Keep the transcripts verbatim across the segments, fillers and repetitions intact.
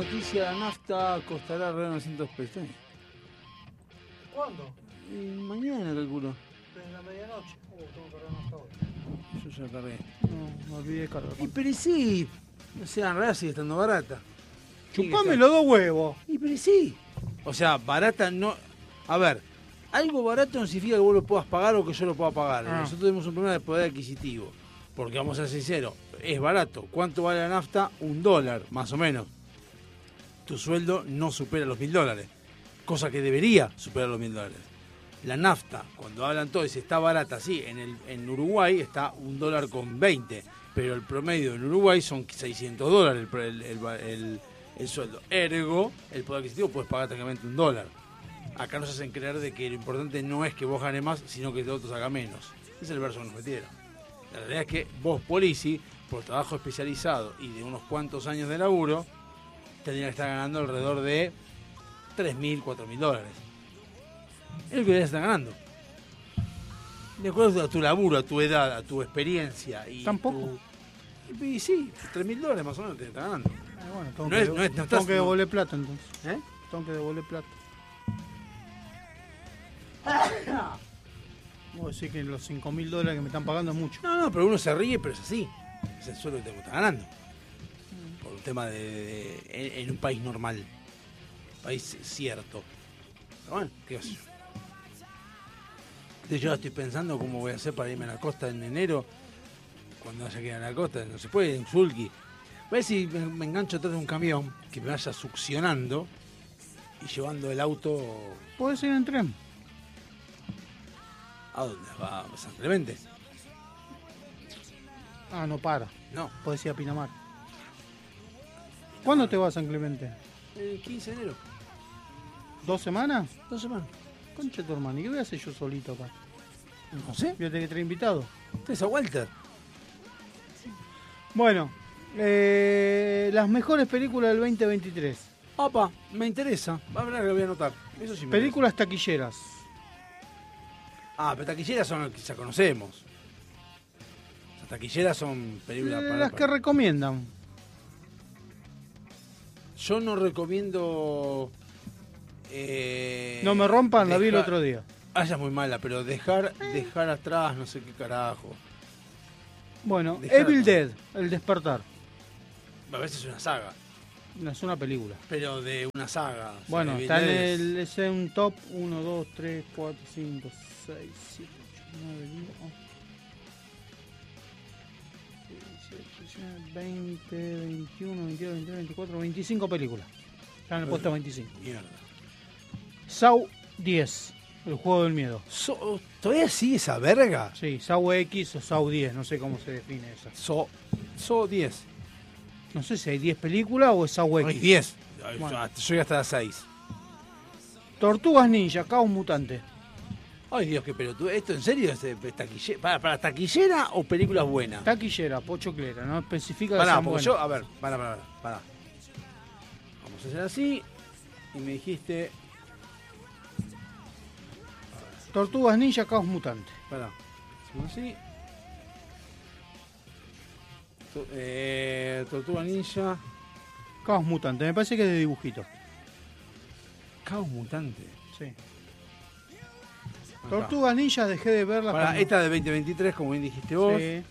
noticia, la nafta costará alrededor de novecientos pesos. ¿Cuándo? Y mañana calculo. Desde la medianoche. Uh, tengo que cargar nafta hoy. Yo ya cargué. No, me olvidé de cargar. Y pero sí, o sea, en realidad sigue estando barata. Chupame los dos huevos. Y pero sí. O sea, barata no... A ver, algo barato no significa que vos lo puedas pagar o que yo lo pueda pagar. Ah. Nosotros tenemos un problema de poder adquisitivo. Porque vamos a ser sinceros, es barato. ¿Cuánto vale la nafta? Un dólar, más o menos. Tu sueldo no supera los mil dólares. Cosa que debería superar los mil dólares. La nafta, cuando hablan todos, si está barata, sí, en, el, en Uruguay está un dólar con veinte. Pero el promedio en Uruguay son seiscientos dólares el, el, el, el, el sueldo. Ergo, el poder adquisitivo puedes pagar técnicamente un dólar. Acá nos hacen creer de que lo importante no es que vos ganes más, sino que el otro haga menos. Ese es el verso que nos metieron. La realidad es que vos, Polici, por trabajo especializado y de unos cuantos años de laburo, tendría que estar ganando alrededor de tres mil, cuatro mil dólares. Es lo que deberías estar ganando. De acuerdo a tu laburo, a tu edad, a tu experiencia. Y ¿Tampoco? Tu... Y, y sí, tres mil dólares más o menos te estás ganando. Eh, bueno, tengo No que, es- no es- no tengo estás- que no. devolver plata entonces. ¿Eh? Tengo que devolver plata. Vos decís que los cinco mil dólares que me están pagando es mucho. No, no, pero uno se ríe, pero es así. Es el sueldo que tengo que estar ganando. Por un tema de, de- de- en, en un país normal. País cierto. Pero bueno, qué sé yo. Entonces yo estoy pensando cómo voy a hacer para irme a la costa en enero. Cuando vaya a quedar a la costa, no se puede, en Sulky. A ver si me, me engancho atrás de un camión que me vaya succionando y llevando el auto. Podés ir en tren. ¿A dónde? ¿Va a San Clemente? Ah, no para. No. Podés ir a Pinamar. ¿Cuándo te vas a San Clemente? El quince de enero. ¿Dos semanas? Dos semanas. Concha tu hermano, ¿y qué voy a hacer yo solito acá? No sé. Voy a tener que traer invitado. Usted es a Walter. Bueno, eh, las mejores películas del veinte veintitrés. Opa, me interesa. Va a ver que lo voy a anotar. Eso sí me Películas taquilleras. interesa. Ah, pero taquilleras son las que ya conocemos. Las taquilleras son películas Eh, para, las que para- recomiendan. Yo no recomiendo. Eh, No me rompan, la vi el dejar- otro día. Ah, esa es muy mala, pero dejar, dejar atrás, no sé qué carajo. Bueno, Dejar Evil atrás. Dead, El Despertar. A veces es una saga, No, es una película. pero de una saga. O sea, Bueno, Evil está en Dead es- el es en un top uno, dos, tres, cuatro, cinco, seis, siete, ocho, nueve, diez, once, veinte, veintiuno, veintidós, veintitrés, veinticuatro, veinticinco películas. Está en el puesto veinticinco. Mierda. Saw diez, el juego del miedo. So- ¿Todavía sigue esa verga? Sí, Saw X o Saw diez, no sé cómo se define esa. So, so diez. No sé si hay diez películas o es Saw Hay X. diez. Bueno. Yo llegué hasta las seis. Tortugas Ninja, Caos Mutante. Ay, Dios, qué pelotudo. ¿Esto en serio es, es taquillera? ¿Para, ¿Para taquillera o películas buenas? Taquillera, Pocho Clera, no especifica que Pará, sean porque buenas. yo, a ver, pará, pará, pará. Vamos a hacer así. Y me dijiste. Tortugas Ninja, Caos Mutante. Pará. Hacemos así. To- eh, Tortuga Ninja. Caos Mutante, me parece que es de dibujito. Caos Mutante. Sí. Acá. Tortugas Ninja dejé de verlas. Pará, cuando- esta de veinte veintitrés, como bien dijiste vos. Sí.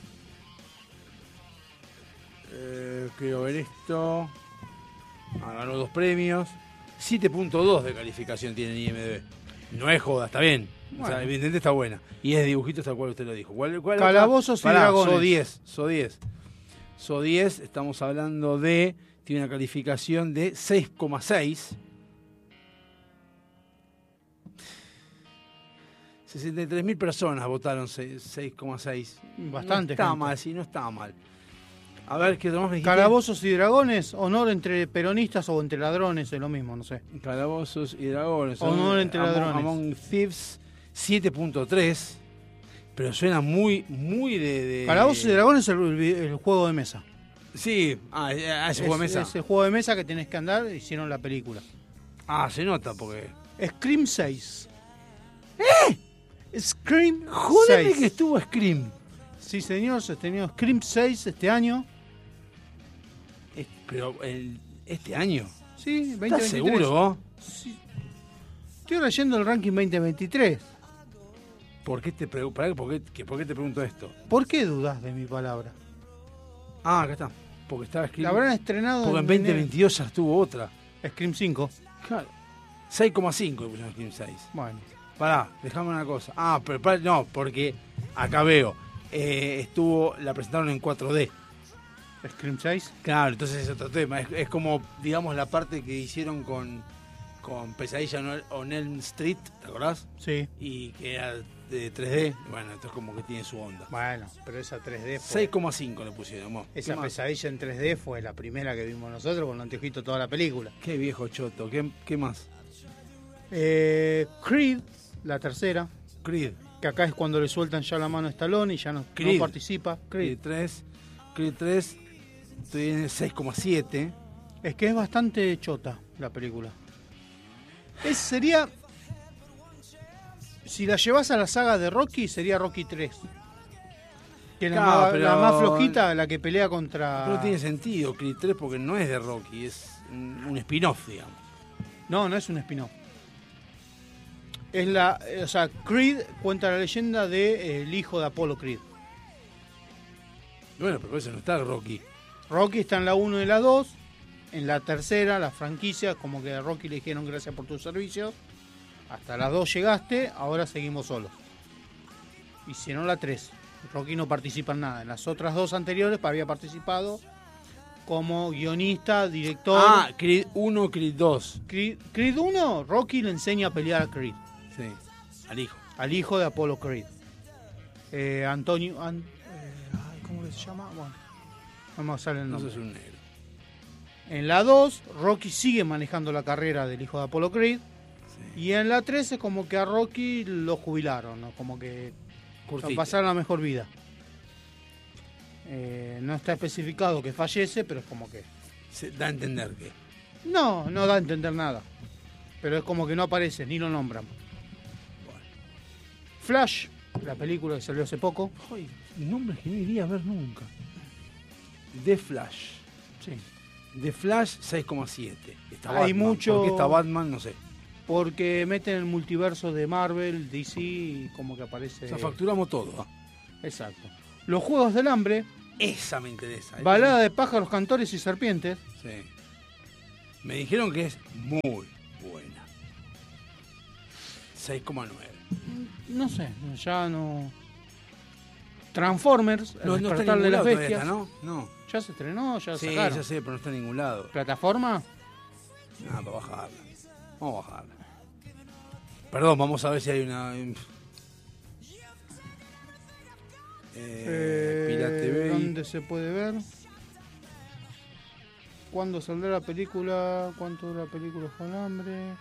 Eh, quiero ver esto. Ah, ganó dos premios. siete punto dos de calificación tiene en I M D B. No es joda, está bien. O sea, Bueno. evidentemente está buena. Y es de dibujitos tal cual usted lo dijo. ¿Cuál, cuál Calabozos y Pará, dragones. So diez. So diez. So diez, estamos hablando de. Tiene una calificación de seis coma seis. sesenta y tres mil personas votaron seis coma seis. Bastante No está gente. mal, sí, no está mal. A ver, ¿qué otro más me dijiste? Calabozos y dragones, honor entre peronistas o entre ladrones, es lo mismo, no sé. Calabozos y dragones. Honor entre Among- ladrones. Among Thieves siete punto tres. Pero suena muy, muy de. de- Calabozos y dragones es el, el juego de mesa. Sí, ah, eh, ah, ese es, juego de mesa. es el juego de mesa que tenés que andar, hicieron la película. Ah, se nota porque. Scream seis. ¿Eh? Scream Jódeme seis. que estuvo Scream. Sí, señor, se ha tenido Scream seis este año. Es- Pero el ¿Este año? Sí, veinte ¿Estás veintitrés. seguro vos? Sí. Estoy leyendo el ranking veinte veintitrés. ¿Por qué te, pregu- pará, ¿por qué, que- ¿Por qué te pregunto esto? ¿Por qué dudas de mi palabra? Ah, acá está. Porque estaba La escrito. habrán estrenado Porque en veinte veintidós ya estuvo otra. Scream cinco. Claro. seis coma cinco le pusieron Scream seis. Bueno. Pará, dejame una cosa. Ah, pero pará, no, porque acá veo. eh, estuvo, la presentaron en cuatro D. Scream seis. Claro, entonces es otro tema. Es, es como, digamos, la parte que hicieron con, con Pesadilla on El- on Elm Street, ¿te acordás? Sí. Y que era de tres D. Bueno, entonces como que tiene su onda. Bueno, pero esa tres D fue... seis coma cinco le pusieron. vos. Esa ¿Qué más? pesadilla en tres D fue la primera que vimos nosotros con los anteojitos toda la película. Qué viejo choto. ¿Qué, qué más? Eh, Creed, la tercera, Creed. que acá es cuando le sueltan ya la mano a Stallone y ya no, Creed. no participa. Creed Creed. tres. Creed tres tiene seis coma siete. Es que es bastante chota la película. Es, sería... Si la llevas a la saga de Rocky, sería Rocky tres. Que es la, Claro, más, pero- la más flojita, la que pelea contra... No tiene sentido Creed tres porque no es de Rocky, es un, un spin-off, digamos. No, no es un spin-off. Es la... eh, O sea, Creed cuenta la leyenda del el hijo de Apollo Creed. Bueno, pero eso no está Rocky. Rocky está en la uno y la dos. En la tercera, la franquicia, como que a Rocky le dijeron gracias por tus servicios. Hasta la dos llegaste, ahora seguimos solos. Hicieron la tres. Rocky no participa en nada. En las otras dos anteriores había participado como guionista, director. Ah, Creed uno, Creed dos. Creed, Creed uno, Rocky le enseña a pelear a Creed, Sí, al hijo. al hijo de Apollo Creed. Eh, Antonio... An- eh, ay, ¿cómo que se llama? Bueno, no me sale el No nombre. sos un negro. En la dos, Rocky sigue manejando la carrera del hijo de Apollo Creed. Sí. Y en la tres es como que a Rocky lo jubilaron, ¿no? Como que Curtito. lo pasaron la mejor vida. Eh, no está especificado que fallece, pero es como que... Se da a entender que. No, no da a entender nada. Pero es como que no aparece, ni lo nombran. Bueno. Flash, la película que salió hace poco. Ay, nombres que no iría a ver nunca. The Flash. Sí. The Flash seis coma siete. Está Hay Batman. mucho- ¿Por qué está Batman? No sé. Porque meten el multiverso de Marvel, D C, y como que aparece... O sea, facturamos todo. ¿ah? Exacto. Los Juegos del Hambre, Esa me interesa. ¿eh? balada de pájaros, cantores y serpientes. Sí. Me dijeron que es muy buena. seis coma nueve. No sé, ya no... Transformers, el No, no está en despertar ningún de las lado todavía, bestias. está, ¿no? No. Ya se estrenó, ya Sí, sacaron. ya sé, pero no está en ningún lado. ¿Plataforma? Ah, para bajarla. Vamos a bajarla. Perdón, vamos a ver si hay una. Eh, Eh, Pirate Bay. ¿Dónde se puede ver? ¿Cuándo saldrá la película? ¿Cuánto dura la película con hambre?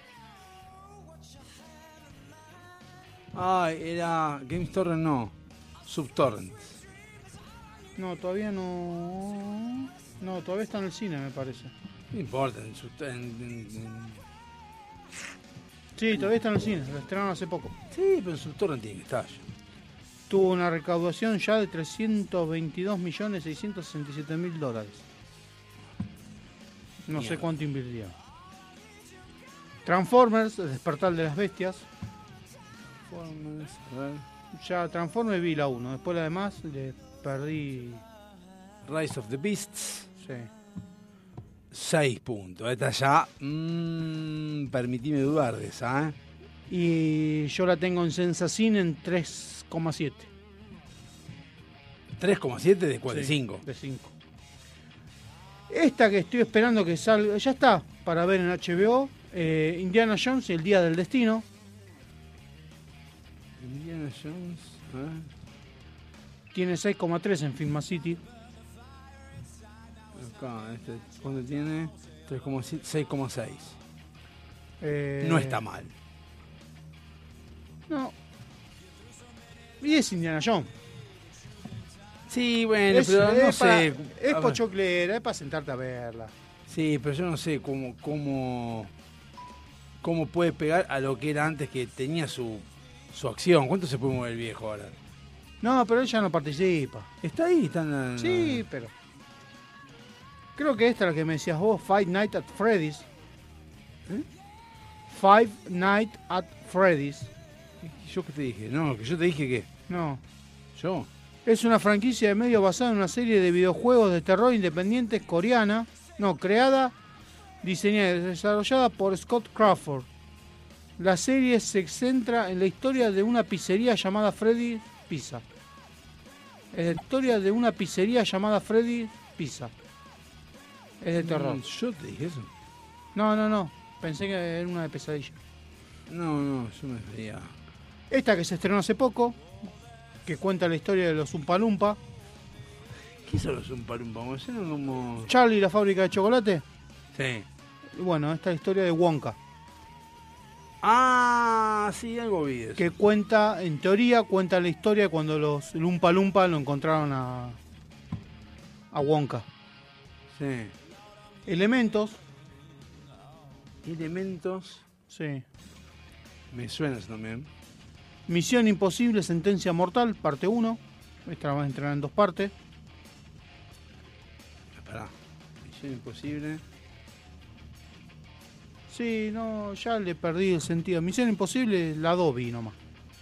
Ah, era. Games Torrent no. Subtorrent. No, todavía no... No, todavía está en el cine, me parece. No importa. En, sub- en- en- en- Sí, todavía está en el cine, lo estrenaron hace poco. Sí, pero en Subtorrent tiene que estar ya. Tuvo una recaudación ya de trescientos veintidós millones seiscientos sesenta y siete mil dólares. No sé Mierda. cuánto invirtió. Transformers, el despertar de las bestias. Transformers, a ver. Ya Transformers vi la uno, después la demás le perdí. Rise of the Beasts. Sí. seis puntos. Esta ya. Mmm, permitime dudar de esa, ¿eh? Y yo la tengo en Sensacine en tres coma siete. tres coma siete de cuál, de Sí, cinco. De cinco. Esta que estoy esperando que salga, ya está, para ver en H B O. eh, Indiana Jones y el Día del Destino. Indiana Jones. A ver. Tiene seis coma tres en Film City. Acá, este, ¿cuánto tiene? tres coma siete, seis coma seis. Eh, No está mal. No. Y es Indiana Jones. Sí, bueno, es, pero no es para- sé. es A ver. pochoclera, es para sentarte a verla. Sí, pero yo no sé cómo, cómo, cómo puede pegar a lo que era antes, que tenía su, su acción. ¿Cuánto se puede mover el viejo ahora? No, pero ella no participa. Está ahí, está en la- Sí, pero. Creo que esta es la que me decías vos, Five Nights at Freddy's. ¿Eh? Five Nights at Freddy's. ¿Yo qué te dije? No, que yo te dije que... No. ¿Yo? Es una franquicia de medios basada en una serie de videojuegos de terror independientes coreana, no, creada, diseñada y desarrollada por Scott Crawford. La serie se centra en la historia de una pizzería llamada Freddy Pizza. Es la historia de una pizzería llamada Freddy Pizza. Es de terror. Mm, ¿Yo te dije eso? No, no, no. Pensé que era una de pesadilla. No, no, yo me refería... Esta que se estrenó hace poco, que cuenta la historia de los Oompa Loompa. ¿Qué son los Oompa Loompa? ¿Eran como...? Charlie y la fábrica de chocolate. Sí. Y bueno, esta es la historia de Wonka. Ah, sí, algo vi de eso. Que cuenta, en teoría, cuenta la historia de cuando los Oompa Loompa lo encontraron a, a Wonka. Sí. Elementos. Elementos. Sí. Me suena eso también. Misión Imposible, Sentencia Mortal, parte uno. Esta la vas a entrenar en dos partes. Esperá. Misión Imposible. Sí, no, ya le perdí el sentido. Misión Imposible, la dos vi nomás.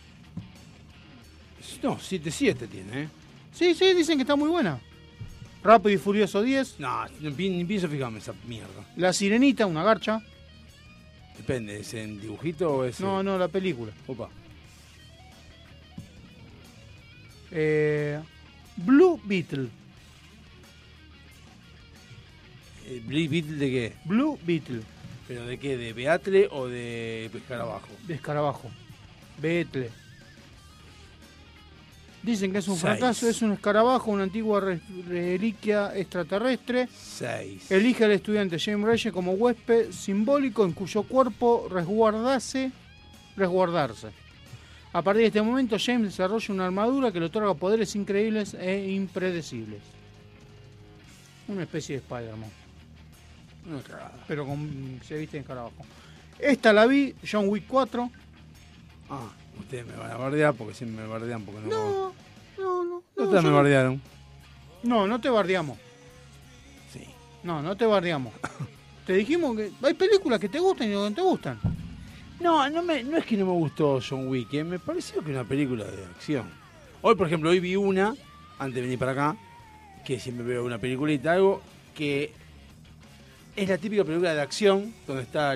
No, siete siete tiene, ¿eh? Sí, sí, dicen que está muy buena. Rápido y Furioso diez. No, no pi- ni pienso fijarme esa mierda. La Sirenita, una garcha. Depende, ¿es en dibujito o es...? No, no, la película. Opa. Eh, Blue Beetle. ¿El Blue Beetle de qué? Blue Beetle. ¿Pero de qué? ¿De Beatle o de Pescarabajo? De escarabajo. Beetle. Dicen que es un Seis. fracaso, es un escarabajo, una antigua re- reliquia extraterrestre. Seis. Elige al estudiante James Reyes como huésped simbólico en cuyo cuerpo resguardase, resguardarse. A partir de este momento, James desarrolla una armadura que le otorga poderes increíbles e impredecibles. Una especie de Spider-Man, Una cagada. pero con, se viste en escarabajo. Esta la vi, John Wick cuatro. Ah, ustedes me van a bardear porque siempre me bardean porque no... No, no, no. No, Ustedes me yo- bardearon. no, no te bardeamos. Sí. No, no te bardeamos. Te dijimos que hay películas que te gustan y que no te gustan. No, no, me, no es que no me gustó John Wick, ¿eh? Me pareció que una película de acción. Hoy, por ejemplo, hoy vi una, antes de venir para acá, que siempre veo una peliculita, algo que es la típica película de acción, donde está